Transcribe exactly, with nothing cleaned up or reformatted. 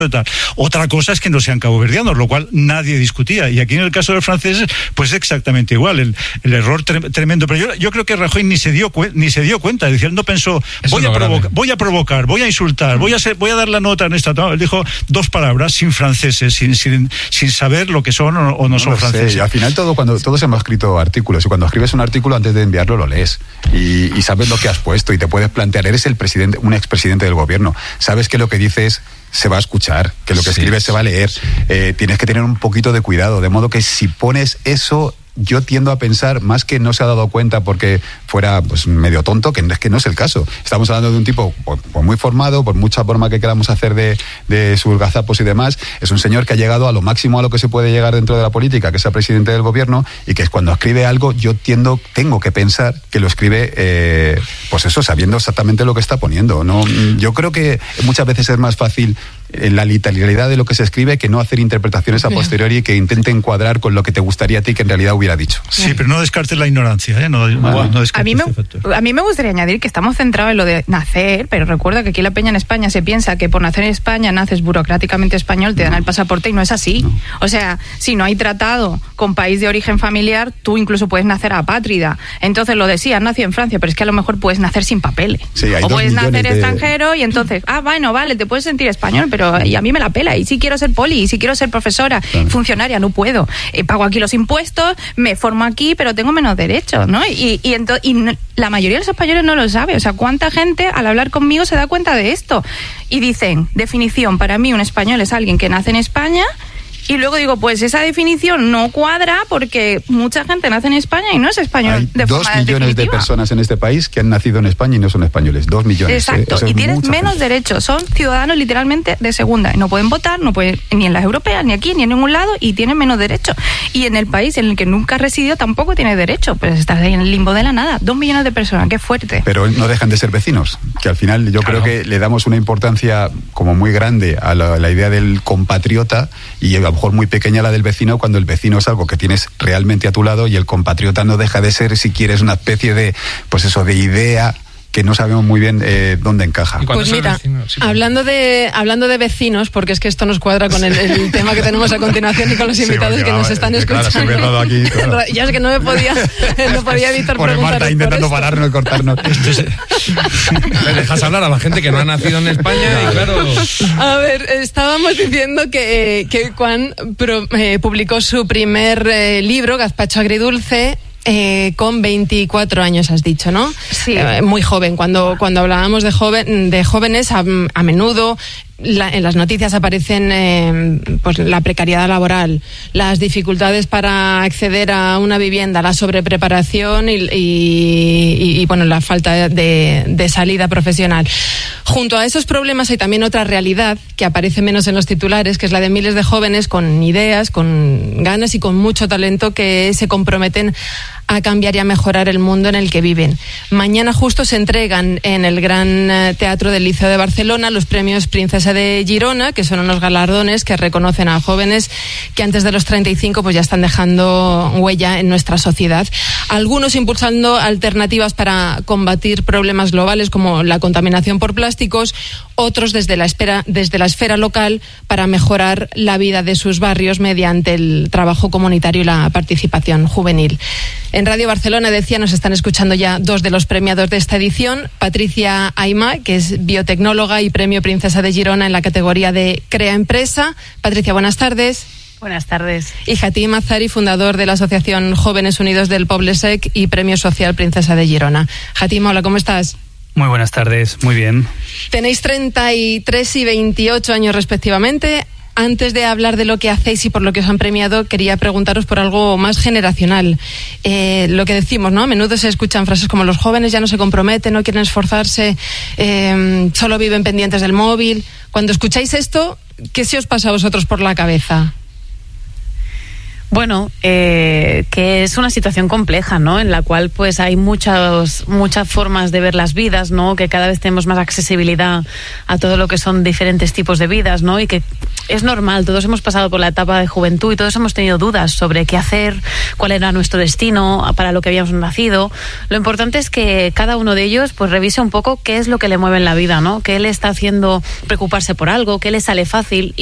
Tal. Otra cosa es que no sean caboverdianos, lo cual nadie discutía, y aquí en el caso de los franceses pues exactamente igual, el, el error tre- tremendo, pero yo, yo creo que Rajoy ni se dio cu- ni se dio cuenta, es decir, él no pensó voy a, provoca- voy a provocar, voy a insultar, voy a ser, voy a dar la nota en esta, no, él dijo dos palabras sin franceses, sin, sin, sin saber lo que son o, o no, no son franceses. Sé. Y al final todo, cuando todos hemos escrito artículos, y cuando escribes un artículo antes de enviarlo lo lees y, y sabes lo que has puesto y te puedes plantear, eres el presidente, un expresidente del gobierno, sabes que lo que dices se va a escuchar, que lo que sí. escribes se va a leer, eh, tienes que tener un poquito de cuidado, de modo que si pones eso, yo tiendo a pensar, más que no se ha dado cuenta porque fuera pues medio tonto, que es que no es el caso. Estamos hablando de un tipo pues, pues muy formado, por mucha forma que queramos hacer de, de sus gazapos y demás, es un señor que ha llegado a lo máximo a lo que se puede llegar dentro de la política, que sea presidente del gobierno, y que cuando escribe algo, yo tiendo, tengo que pensar que lo escribe, eh, pues eso, sabiendo exactamente lo que está poniendo, ¿no? Yo creo que muchas veces es más fácil en la literalidad de lo que se escribe que no hacer interpretaciones a posteriori que intenten cuadrar con lo que te gustaría a ti que en realidad hubiera dicho. Sí, pero no descartes la ignorancia, ¿eh? No, no, no descartes a, mí me, este a mí me gustaría añadir que estamos centrados en lo de nacer, pero recuerda que aquí la peña en España se piensa que por nacer en España naces burocráticamente español, te dan el pasaporte, y no es así. No. O sea, si no hay tratado con país de origen familiar, tú incluso puedes nacer apátrida. Entonces lo decías, nací en Francia, pero es que a lo mejor puedes nacer sin papeles. Sí, o puedes nacer de... extranjero y entonces, ah, bueno, vale, te puedes sentir español, pero y a mí me la pela, y si quiero ser poli, y si quiero ser profesora, claro. funcionaria, no puedo. Eh, pago aquí los impuestos, me formo aquí, pero tengo menos derechos, ¿no? Y, y, ento- y no, la mayoría de los españoles no lo sabe. O sea, ¿cuánta gente al hablar conmigo se da cuenta de esto? Y dicen, definición, para mí un español es alguien que nace en España. Y luego digo, pues esa definición no cuadra porque mucha gente nace en España y no es español. Hay de dos forma millones definitiva. de personas en este país que han nacido en España y no son españoles. Dos millones. Exacto. ¿eh? Y tienes menos gente. derechos. Son ciudadanos literalmente de segunda. Y no pueden votar, no pueden ni en las europeas, ni aquí, ni en ningún lado, y tienen menos derechos. Y en el país en el que nunca has residido tampoco tienes derecho. Pues estás ahí en el limbo de la nada. Dos millones de personas, qué fuerte. Pero no dejan de ser vecinos. Que al final yo claro. creo que le damos una importancia como muy grande a la, la idea del compatriota, y a lo mejor muy pequeña la del vecino, cuando el vecino es algo que tienes realmente a tu lado, y el compatriota no deja de ser, si quieres, una especie de, pues eso, de idea que no sabemos muy bien eh, dónde encaja. Pues mira, vecino, sí, hablando de hablando de vecinos, porque es que esto nos cuadra con el, el tema que tenemos a continuación y con los invitados sí, que nos están escuchando. Claro, aquí, claro. Ya es que no me podía, no podía evitar por preguntar. Marta intentando por pararnos y cortarnos. Me dejas hablar a la gente que no ha nacido en España y claro. A ver, estábamos diciendo que, que Juan pro, eh, publicó su primer eh, libro, Gazpacho Agridulce. Eh, con veinticuatro años has dicho, ¿no? Sí. Eh, muy joven. Cuando, cuando hablábamos de, joven, de jóvenes, a, a menudo la, en las noticias aparecen eh, pues la precariedad laboral, las dificultades para acceder a una vivienda, la sobrepreparación y, y, y, y bueno, la falta de, de salida profesional. Junto a esos problemas hay también otra realidad que aparece menos en los titulares, que es la de miles de jóvenes con ideas, con ganas y con mucho talento que se comprometen a cambiar y a mejorar el mundo en el que viven. Mañana justo se entregan en el Gran Teatro del Liceo de Barcelona los premios Princesa de Girona, que son unos galardones que reconocen a jóvenes que antes de los treinta y cinco pues ya están dejando huella en nuestra sociedad. Algunos impulsando alternativas para combatir problemas globales como la contaminación por plásticos, otros desde la, espera, desde la esfera local para mejorar la vida de sus barrios mediante el trabajo comunitario y la participación juvenil. En Radio Barcelona, decía, nos están escuchando ya dos de los premiados de esta edición. Patricia Aimá, que es biotecnóloga y premio Princesa de Girona en la categoría de Crea Empresa. Patricia, buenas tardes. Buenas tardes. Y Hatim Azari, fundador de la Asociación Jóvenes Unidos del Poblesec y premio social Princesa de Girona. Hatim, hola, ¿cómo estás? Muy buenas tardes, muy bien. Tenéis treinta y tres y veintiocho años respectivamente. Antes de hablar de lo que hacéis y por lo que os han premiado, quería preguntaros por algo más generacional. Eh, lo que decimos, ¿no? A menudo se escuchan frases como los jóvenes ya no se comprometen, no quieren esforzarse, eh, solo viven pendientes del móvil. Cuando escucháis esto, ¿qué se os pasa a vosotros por la cabeza? Bueno, eh, que es una situación compleja, ¿no? En la cual pues hay muchas muchas formas de ver las vidas, ¿no? Que cada vez tenemos más accesibilidad a todo lo que son diferentes tipos de vidas, ¿no? Y que es normal, todos hemos pasado por la etapa de juventud y todos hemos tenido dudas sobre qué hacer, cuál era nuestro destino, para lo que habíamos nacido. Lo importante es que cada uno de ellos pues revise un poco qué es lo que le mueve en la vida, ¿no? Qué le está haciendo preocuparse por algo, qué le sale fácil.